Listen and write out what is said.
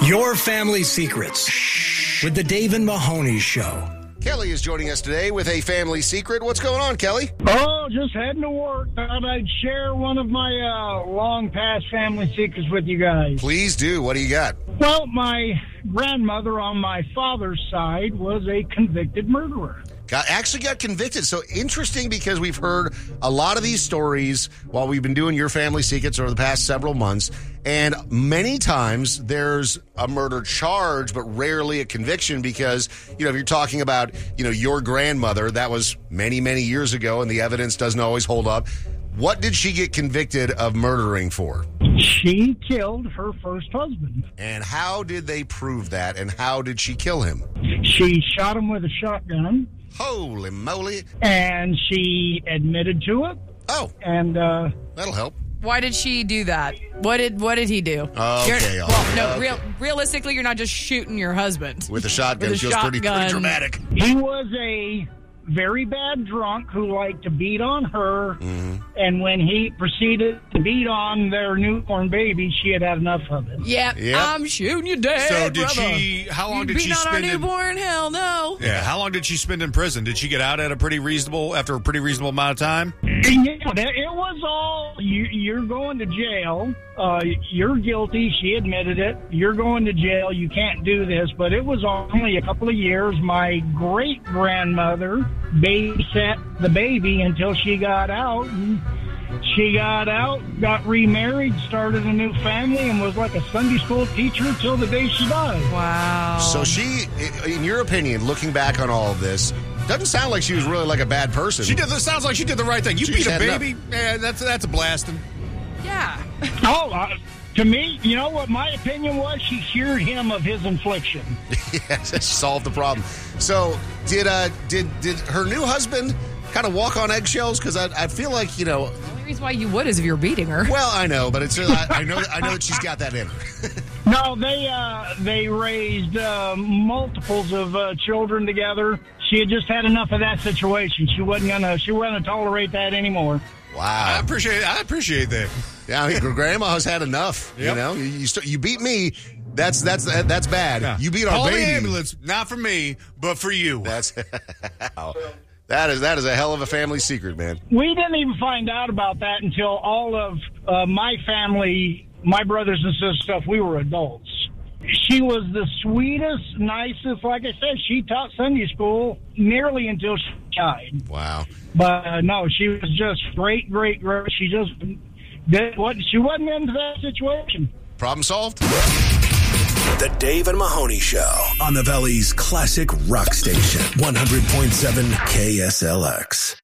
Your Family Secrets with the Dave and Mahoney Show. Kelly is joining us today with a family secret. What's going on, Kelly? Oh, just heading to work. Thought I'd share one of my long past family secrets with you guys. Please do. What do you got? Well, my grandmother on my father's side was a convicted murderer. Actually got convicted. So interesting, because we've heard a lot of these stories while we've been doing Your Family Secrets over the past several months. And many times there's a murder charge, but rarely a conviction because, if you're talking about, your grandmother, that was many, many years ago and the evidence doesn't always hold up. What did she get convicted of murdering for? She killed her first husband. And how did they prove that? And how did she kill him? She shot him with a shotgun. Holy moly. And she admitted to it. Oh. And that'll help. Why did she do that? What did he do? Okay. Realistically, you're not just shooting your husband. With a shotgun. It feels pretty dramatic. He was a very bad drunk who liked to beat on her. Mm-hmm. And when he proceeded to beat on their newborn baby, she had enough of it. Yep. I'm shooting you dead, So did brother. how long did she spend spend on our newborn? Hell no. Yeah, how long did she spend in prison? Did she get out after a pretty reasonable amount of time? Yeah, it was all, you're going to jail. You're guilty. She admitted it. You're going to jail. You can't do this. But it was only a couple of years. My great-grandmother babysat the baby until she got out. And she got out, got remarried, started a new family, and was like a Sunday school teacher till the day she died. Wow. So she, in your opinion, looking back on all of this, doesn't sound like she was really like a bad person. Sounds like she did the right thing. You beat a baby? Yeah, that's a blasting. Yeah. To me, you know what my opinion was? She cured him of his infliction. Yes, she solved the problem. So did her new husband kind of walk on eggshells? Because I feel like, The only reason why you would is if you're beating her. Well, I know, but it's I know that she's got that in her. No, they raised multiples of children together. She had just had enough of that situation. She wasn't gonna tolerate that anymore. Wow, I appreciate that. Yeah, grandma's had enough. Yep. You beat me. That's bad. Yeah. You beat our Call baby. the ambulance, not for me, but for you. That is a hell of a family secret, man. We didn't even find out about that until all of my family, my brothers and sisters, stuff. We were adults. She was the sweetest, nicest. Like I said, she taught Sunday school nearly until she died. Wow. But no, she was just great. She just she wasn't into that situation. Problem solved. The Dave and Mahoney Show on the Valley's classic rock station, 100.7 KSLX.